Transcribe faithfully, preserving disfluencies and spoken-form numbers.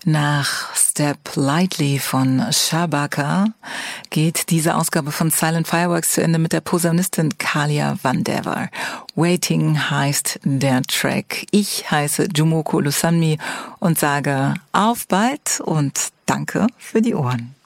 Nach Step Lightly von Shabaka geht diese Ausgabe von Silent Fireworks zu Ende mit der Posaunistin Kalia Vandever. Waiting heißt der Track. Ich heiße Jumoko Lusanmi und sage auf bald und danke für die Ohren.